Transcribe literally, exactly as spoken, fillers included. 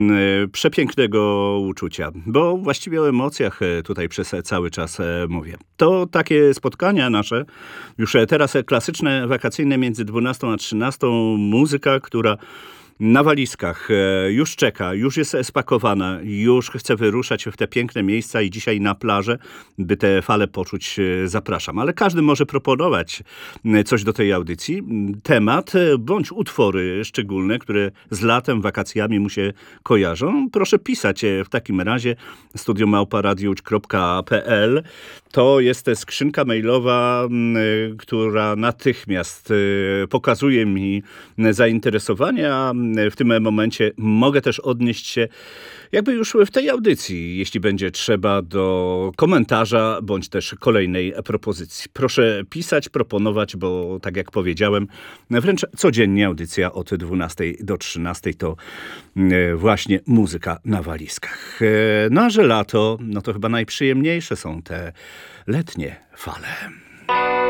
e, przepięknego uczucia, bo właściwie o emocjach e, tutaj przez e, cały czas e, mówię. To takie spotkania nasze, już e, teraz e, klasyczne, wakacyjne między dwunastą a trzynastą, muzyka, która na walizkach e, już czeka, już jest e, spakowana, już chce wyruszać w te piękne miejsca i dzisiaj na plażę, by te fale poczuć, e, zapraszam. Ale każdy może proponować e, coś do tej audycji, m, temat e, bądź utwory szczególne, które z latem, wakacjami mu się kojarzą. Proszę pisać e, w takim razie studio małpa radiowódź kropka p l. To jest e, skrzynka mailowa, m, e, która natychmiast e, pokazuje mi m, zainteresowanie, a m, w tym momencie mogę też odnieść się jakby już w tej audycji, jeśli będzie trzeba, do komentarza bądź też kolejnej propozycji. Proszę pisać, proponować, bo tak jak powiedziałem, wręcz codziennie audycja od dwunastej do trzynastej to e, właśnie muzyka na walizkach. E, No a że lato, no to chyba najprzyjemniejsze są te letnie fale.